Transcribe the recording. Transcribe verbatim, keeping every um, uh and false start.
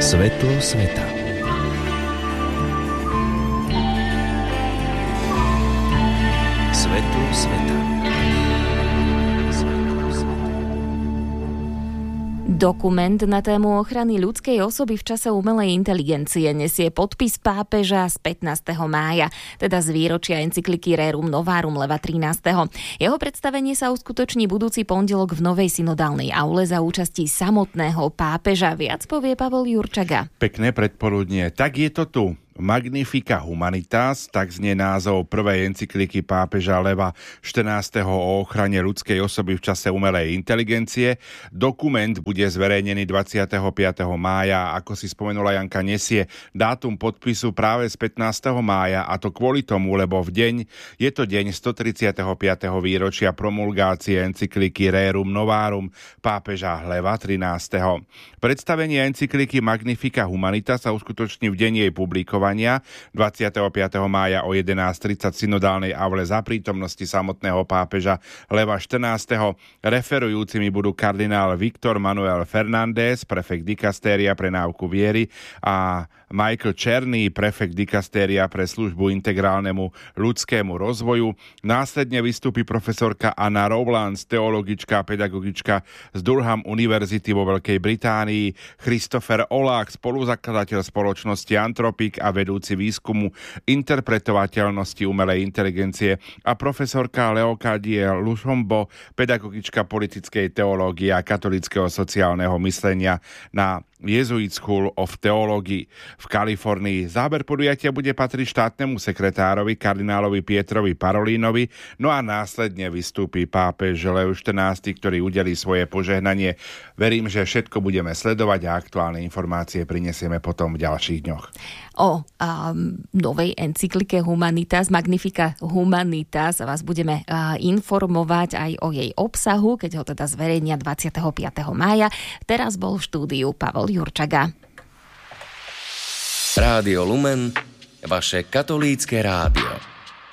Svetlo sveta. Svetlo sveta. Dokument na tému ochrany ľudskej osoby v čase umelej inteligencie nesie podpis pápeža z pätnásteho mája, teda z výročia encykliky Rerum Novarum Leva trinásteho. Jeho predstavenie sa uskutoční budúci pondelok v novej synodálnej aule za účasti samotného pápeža. Viac povie Pavol Jurčaga. Pekné predpoludnie. Tak je to tu. Magnifica Humanitas, tak znie názov prvej encykliky pápeža Leva štrnásteho o ochrane ľudskej osoby v čase umelej inteligencie. Dokument bude zverejnený dvadsiateho piateho mája, ako si spomenula Janka, nesie dátum podpisu práve z pätnásteho mája, a to kvôli tomu, lebo v deň, je to deň stotridsiateho piateho výročia promulgácie encykliky Rerum Novarum pápeža Leva trinásteho. Predstavenie encykliky Magnifica Humanitas sa uskutoční v deň jej publikovania dvadsiateho piateho mája o jedenásť tridsať v synodálnej aule za prítomnosti samotného pápeža Leva štrnásteho. Referujúcimi budú kardinál Viktor Manuel Fernández, prefekt dikastéria pre náuku viery, a Michael Černý, prefekt dikastéria pre službu integrálnemu ľudskému rozvoju. Následne vystúpi profesorka Anna Rowlands, teologička a pedagogička z Durham univerzity vo Veľkej Británii, Christopher Olah, spoluzakladateľ spoločnosti Antropik a vedúci výskumu interpretovateľnosti umelej inteligencie, a profesorka Leokadie Lušombo, pedagogička politickej teológie a katolického sociálneho myslenia na Jesuit School of Theology v Kalifornii. Záber podujatia bude patriť štátnemu sekretárovi kardinálovi Pietrovi Parolínovi, no a následne vystúpi pápež Lev štrnásty, ktorý udelí svoje požehnanie. Verím, že všetko budeme sledovať a aktuálne informácie prinesieme potom v ďalších dňoch. O um, novej encyklike Humanitas, Magnifica Humanitas, vás budeme uh, informovať aj o jej obsahu, keď ho teda zverejnia dvadsiateho piateho mája. Teraz bol v štúdiu Pavol Jurčaga. Rádio Lumen, vaše katolícke rádio.